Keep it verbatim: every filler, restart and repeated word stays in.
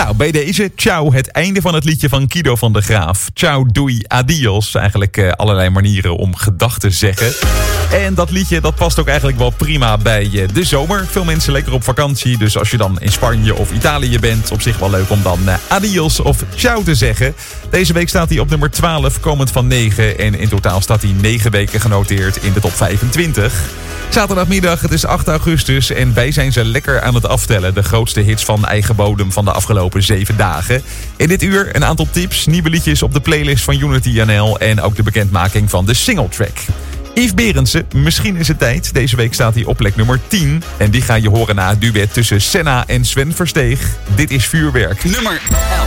Nou, bij deze, ciao, het einde van het liedje van Guido van der Graaf. Ciao, doei, adios. Eigenlijk uh, allerlei manieren om gedag te zeggen. En dat liedje, dat past ook eigenlijk wel prima bij uh, de zomer. Veel mensen lekker op vakantie. Dus als je dan in Spanje of Italië bent, op zich wel leuk om dan uh, adios of ciao te zeggen. Deze week staat hij op nummer twaalf, komend van negen. En in totaal staat hij negen weken genoteerd in de top vijfentwintig. Zaterdagmiddag, het is acht augustus en wij zijn ze lekker aan het aftellen. De grootste hits van eigen bodem van de afgelopen zeven dagen. In dit uur een aantal tips, nieuwe liedjes op de playlist van Unity N L en ook de bekendmaking van de singletrack. Yves Berendsen, misschien is het tijd. Deze week staat hij op plek nummer tien. En die ga je horen na het duet tussen Senna en Sven Versteeg. Dit is Vuurwerk. Nummer elf.